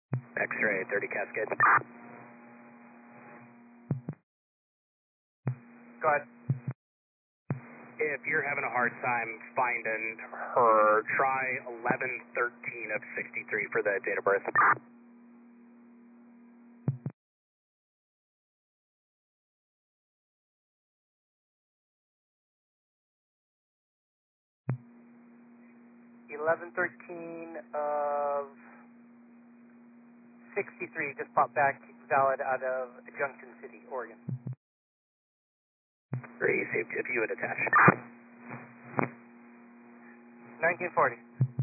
X-ray, 30 Cascade. Go ahead. If you're having a hard time finding her, try 1113 of 63 for the date of birth. Eleven 13 of 63 just popped back, valid out of Junction City, Oregon. Received if you would attach. 1940.